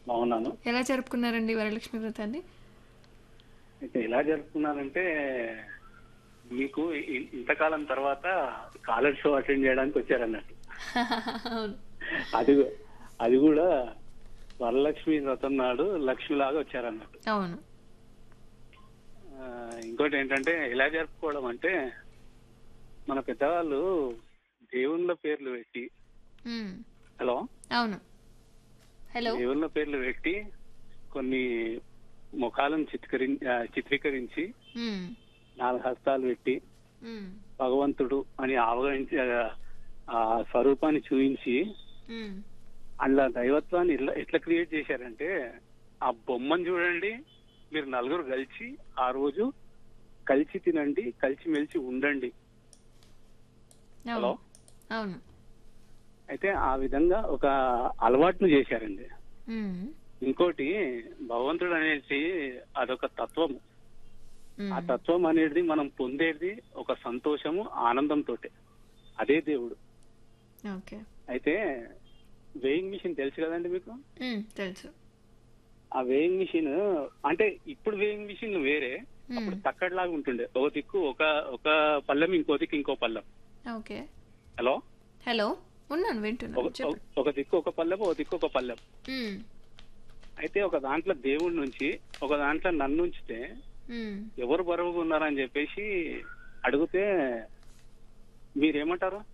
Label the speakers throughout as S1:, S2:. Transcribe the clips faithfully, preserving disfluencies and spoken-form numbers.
S1: బాగున్నాను.
S2: ఎలా జరుపుకున్నారండి వరలక్ష్మి వ్రతాన్ని?
S1: అయితే ఎలా జరుపుకున్నానంటే, మీకు ఇ- ఇంతకాలం తర్వాత కాలర్ షో అటెండ్ చేయడానికి వచ్చారన్నట్టు.
S2: అవును.
S1: అది కూ- అది కూడా వరలక్ష్మి వ్రతం నాడు లక్ష్మిలాగా వచ్చారన్నట్టు.
S2: అవును.
S1: ఆ, ఇంకోటి ఏంటంటే ఎలా జరుపుకోవడం అంటే, మన పెద్దవాళ్ళు దేవుళ్ళ పేర్లు పెట్టి,
S2: మ్మ్.
S1: హలో,
S2: అవును. హలో.
S1: దేవుళ్ళ పేర్లు పెట్టి కొన్ని ముఖాలను చిత్కరి ఆ, చిత్రీకరించి
S2: మ్మ్.
S1: నాలుగు హస్తాలు పెట్టి
S2: మ్మ్.
S1: భగవంతుడు అని అవగణించి ఆ ఆ స్వరూపాన్ని చూపించి
S2: మ్మ్.
S1: అందులో దైవత్వాన్ని ఎట్లా ఎట్లా క్రియేట్ చేశారంటే, ఆ బొమ్మను చూడండి, మీరు నలుగురు కలిసి ఆ రోజు కలిసి తినండి, కలిసి మెలిసి ఉండండి. హలో.
S2: అవును. అవును.
S1: అయితే ఆ విధంగా ఒక అలవాటును చేశారండి.
S2: మ్మ్.
S1: ఇంకోటి, భగవంతుడు అనేది అదొక తత్వము. ఆ
S2: మ్మ్.
S1: తత్వం అనేది మనం పొందేది ఒక సంతోషము, ఆనందంతో. అదే దేవుడు.
S2: ఓకే.
S1: అయితే వేయింగ్ మిషన్ తెలుసు కదండి మీకు.
S2: మ్మ్. తెలుసు.
S1: ఆ వేయింగ్ మిషన్ అంటే ఇప్పుడు వేయింగ్ మిషన్ వేరే,
S2: మ్మ్.
S1: అప్పుడు తక్కడలాగా ఉంటుండే. ఒక దిక్కు ఒక ఒక పళ్ళెం, ఇంకో దిక్కు ఇంకో పళ్ళెం.
S2: ఓకే.
S1: హలో.
S2: హలో. ఉన్నాను, వింటున్నాను,
S1: ఒక
S2: చెప్పండి.
S1: ఒక దిక్కు ఒక పళ్ళెం, ఒక దిక్కు ఒక పళ్ళెం.
S2: మ్మ్.
S1: అయితే ఒక దాంట్లో దేవుడి నుంచి, ఒక దాంట్లో నన్ను ఉంచితే
S2: మ్మ్.
S1: ఎవరు బరువుగా ఉన్నారని చెప్పేసి అడిగితే మీరేమంటారు?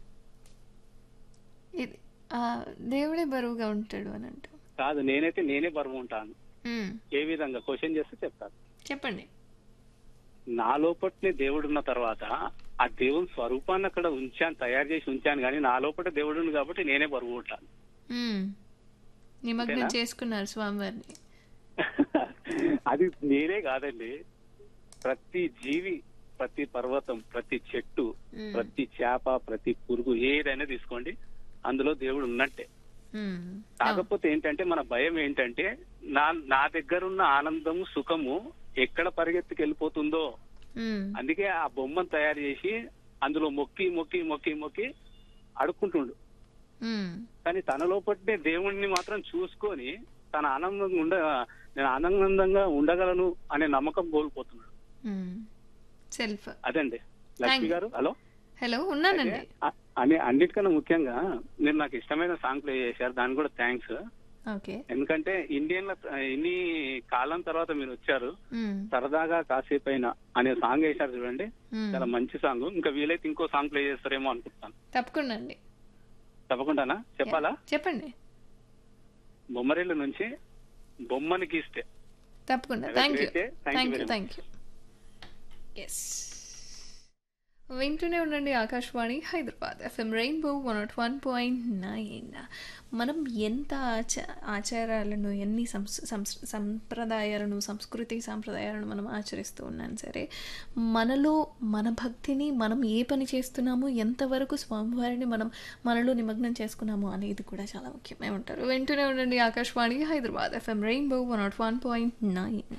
S2: ఇది ఆ, దేవుడే బరువుగా ఉంటాడు అని అంటూ.
S1: కాదు, నేనైతే నేనే బరువు ఉంటాను.
S2: మ్మ్.
S1: ఏ విధంగా క్వశ్చన్ చేస్తే చెప్తాను.
S2: చెప్పండి.
S1: నా లోపట్నే దేవుడు ఉన్న తర్వాత ఆ దేవుని స్వరూపాన్ని అక్కడ ఉంచాను, తయారు చేసి ఉంచాను, కానీ నా లోపల దేవుడు ఉంది కాబట్టి నేనే బరువు ఉంటాను.
S2: మ్మ్. నిమగ్నం
S1: అంతేనా?
S2: చేసుకున్నారు స్వామివారిని.
S1: అది నేనే కాదండి, ప్రతి జీవి, ప్రతి పర్వతం, ప్రతి చెట్టు,
S2: మ్మ్.
S1: ప్రతి చేప, ప్రతి పురుగు, ఏదైనా తీసుకోండి, అందులో దేవుడు ఉన్నట్టే.
S2: మ్మ్. అవును.
S1: కాకపోతే ఏంటంటే మన భయం ఏంటంటే, నా నా దగ్గర ఉన్న ఆనందము, సుఖము ఎక్కడ పరిగెత్తుకు వెళ్ళిపోతుందో.
S2: మ్మ్.
S1: అందుకే ఆ బొమ్మను తయారు చేసి అందులో మొక్కి మొక్కి మొక్కి మొక్కి అడుక్కుంటుండు.
S2: మ్మ్.
S1: కానీ తన లోపలనే దేవుణ్ణి మాత్రం చూసుకొని తన ఆనందంగా ఉండ నేను ఆనందంగా ఉండగలను అనే నమ్మకం కోల్పోతున్నాడు.
S2: మ్మ్. సెల్ఫ్.
S1: అదండి లక్ష్మి గారు. హలో.
S2: హలో, ఉన్నానండి.
S1: అ- అని అన్నిటికన్నా ముఖ్యంగా మీరు నాకు ఇష్టమైన సాంగ్ ప్లే చేశారు, దానికి కూడా థ్యాంక్స్.
S2: ఓకే.
S1: ఎందుకంటే ఇండియన్ ఇన్ని కాలం తర్వాత మీరు వచ్చారు,
S2: మ్మ్.
S1: సరదాగా కాసేపైనా అనే సాంగ్ వేశారు చూడండి,
S2: మ్మ్.
S1: చాలా మంచి సాంగ్. ఇంకా వీలైతే ఇంకో సాంగ్ ప్లే చేస్తారేమో అనుకుంటాను.
S2: తప్పకుండా అండి.
S1: తప్పకుండానా చెప్పాలా?
S2: చెప్పండి.
S1: బొమ్మరిల్లు నుంచి బొమ్మని గీస్తే.
S2: తప్పకుండా.
S1: Have a
S2: thank you.
S1: great day. Thank you
S2: thank you
S1: very
S2: thank you yes. వింటూనే ఉండండి Akashvani Hyderabad FM rainbow one not one point nine. మనం ఎంత ఆచ ఆచారాలను, ఎన్ని సంస్ సంస్ సంప్రదాయాలను, సంస్కృతి సాంప్రదాయాలను మనం ఆచరిస్తూ ఉన్నాం సరే, మనలో మన భక్తిని మనం ఏ పని చేస్తున్నామో, ఎంతవరకు స్వామివారిని మనం మనలో నిమగ్నం చేసుకున్నామో అనేది కూడా చాలా ముఖ్యం. ఏమంటారు? వింటూనే ఉండండి Akashvani Hyderabad FM rainbow one not one point nine.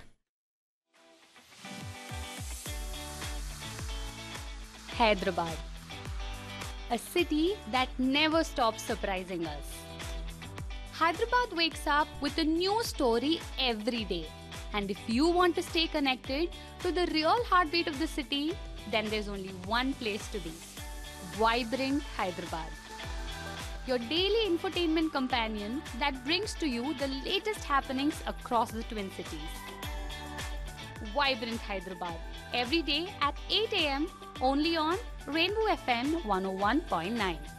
S3: Hyderabad, a city that never stops surprising us. Hyderabad wakes up with a new story every day. And if you want to stay connected to the real heartbeat of the city, then there's only one place to be: Vibrant Hyderabad. Your daily infotainment companion that brings to you the latest happenings across the Twin Cities. Vibrant Hyderabad, every day at eight a m only on Rainbow F M one oh one point nine.